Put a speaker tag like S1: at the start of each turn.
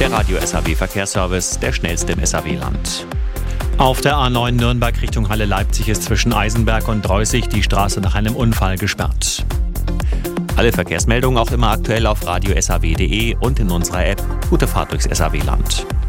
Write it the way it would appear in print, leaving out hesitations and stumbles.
S1: Der Radio SAW Verkehrsservice, der schnellste im SAW-Land.
S2: Auf der A9 Nürnberg Richtung Halle-Leipzig ist zwischen Eisenberg und Dreußig die Straße nach einem Unfall gesperrt.
S1: Alle Verkehrsmeldungen auch immer aktuell auf radiosaw.de und in unserer App. Gute Fahrt durchs SAW-Land.